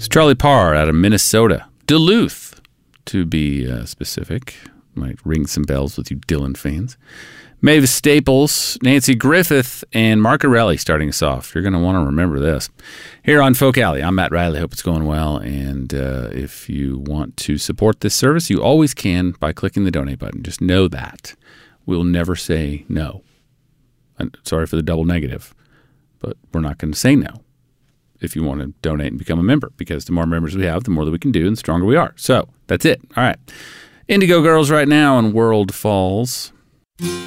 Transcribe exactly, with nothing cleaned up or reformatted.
It's Charlie Parr out of Minnesota. Duluth, to be uh, specific. Might ring some bells with you Dylan fans. Mavis Staples, Nancy Griffith, and Mark Arelli starting us off. You're going to want to remember this. Here on Folk Alley, I'm Matt Riley. Hope it's going well. And uh, if you want to support this service, you always can by clicking the donate button. Just know that. We'll never say no. I'm sorry for the double negative, but we're not going to say no if you want to donate and become a member, because the more members we have, the more that we can do and the stronger we are. So that's it. All right. Indigo Girls right now on World Falls.